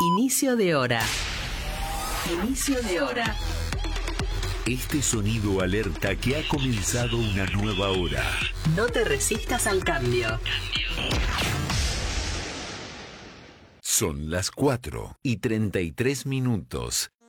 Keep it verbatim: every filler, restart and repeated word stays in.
Inicio de hora. Inicio de hora. Este sonido alerta que ha comenzado una nueva hora. No te resistas al cambio. Son las cuatro y treinta y tres minutos.